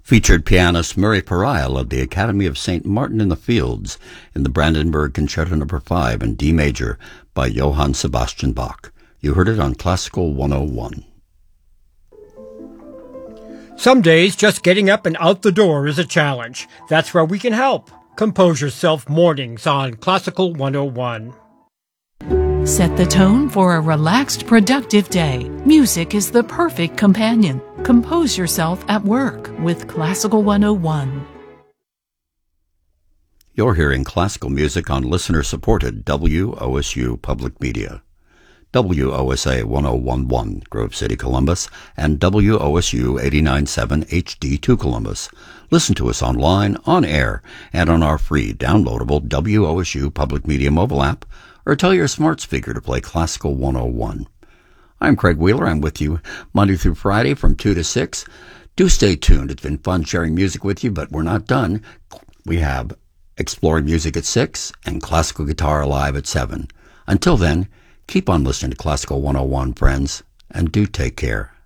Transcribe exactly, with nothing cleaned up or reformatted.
Featured pianist Murray Pariah led the Academy of Saint Martin in the Fields in the Brandenburg Concerto Number five in D major by Johann Sebastian Bach. You heard it on Classical one oh one. Some days, just getting up and out the door is a challenge. That's where we can help. Compose Yourself mornings on Classical one oh one. Set the tone for a relaxed, productive day. Music is the perfect companion. Compose yourself at work with Classical one oh one. You're hearing classical music on listener-supported W O S U Public Media. W O S A one oh one point one Grove City, Columbus, and W O S U eighty-nine point seven H D two Columbus. Listen to us online, on air, and on our free downloadable W O S U Public Media mobile app, or tell your smart speaker to play Classical one oh one. I'm Craig Wheeler. I'm with you Monday through Friday from two to six. Do stay tuned. It's been fun sharing music with you, but we're not done. We have Exploring Music at six and Classical Guitar Live at seven. Until then, keep on listening to Classical one oh one, friends, and do take care.